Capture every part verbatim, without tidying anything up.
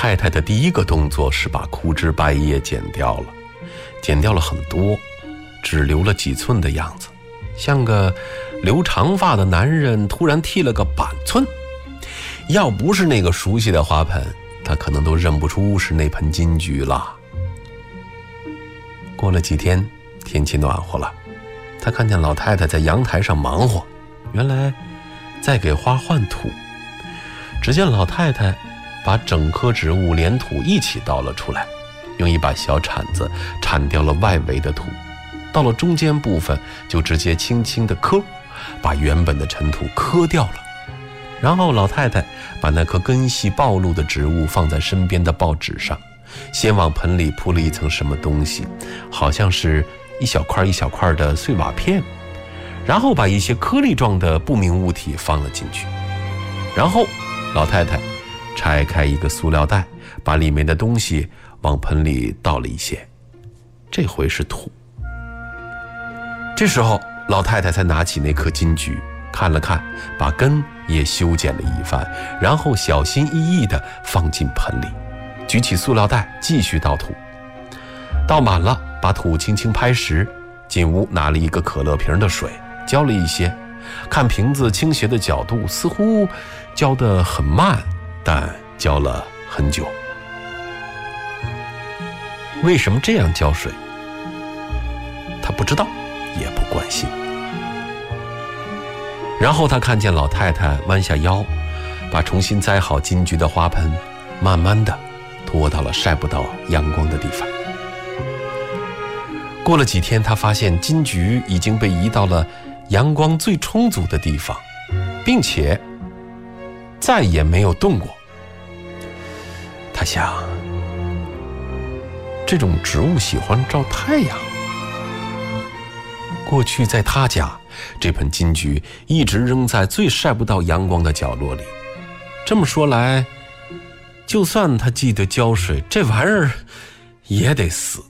太太的第一个动作是把枯枝败叶剪掉了，剪掉了很多，只留了几寸的样子，像个留长发的男人突然剃了个板寸。要不是那个熟悉的花盆，他可能都认不出是那盆金桔了。过了几天，天气暖和了，他看见老太太在阳台上忙活，原来在给花换土。只见老太太把整棵植物连土一起倒了出来，用一把小铲子铲掉了外围的土，到了中间部分就直接轻轻地磕，把原本的尘土磕掉了。然后老太太把那棵根系暴露的植物放在身边的报纸上，先往盆里铺了一层什么东西，好像是一小块一小块的碎瓦片，然后把一些颗粒状的不明物体放了进去。然后老太太拆开一个塑料袋，把里面的东西往盆里倒了一些，这回是土。这时候老太太才拿起那颗金桔，看了看，把根也修剪了一番，然后小心翼翼地放进盆里，举起塑料袋继续倒土。倒满了，把土轻轻拍实，进屋拿了一个可乐瓶的水，浇了一些，看瓶子倾斜的角度，似乎浇得很慢，但浇了很久。为什么这样浇水？他不知道，也不关心。然后他看见老太太弯下腰，把重新栽好金桔的花盆慢慢地拖到了晒不到阳光的地方。过了几天，他发现金桔已经被移到了阳光最充足的地方，并且再也没有动过。他想，这种植物喜欢照太阳。过去在他家，这盆金桔一直扔在最晒不到阳光的角落里。这么说来，就算他记得浇水，这玩意儿也得死。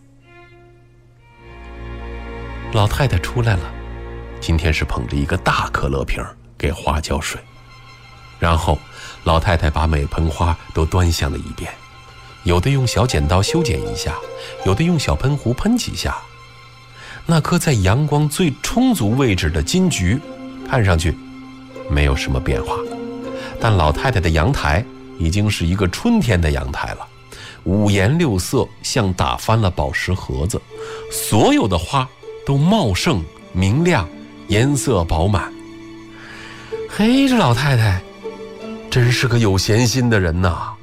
老太太出来了，今天是捧着一个大可乐瓶给花浇水。然后老太太把每盆花都端详了一遍，有的用小剪刀修剪一下，有的用小喷壶喷几下。那颗在阳光最充足位置的金桔看上去没有什么变化，但老太太的阳台已经是一个春天的阳台了，五颜六色，像打翻了宝石盒子，所有的花都茂盛明亮，颜色饱满。嘿，这老太太真是个有闲心的人呐。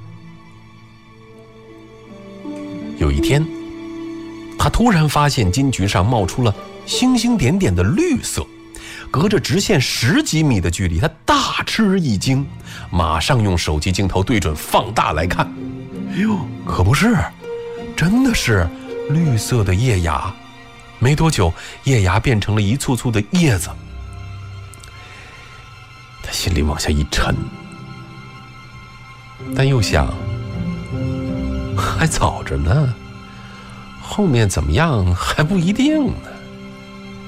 有一天，他突然发现金桔上冒出了星星点点的绿色，隔着直线十几米的距离，他大吃一惊，马上用手机镜头对准放大来看。哎呦，可不是，真的是绿色的叶芽。没多久，叶芽变成了一簇簇的叶子。他心里往下一沉，但又想，还早着呢，后面怎么样还不一定呢。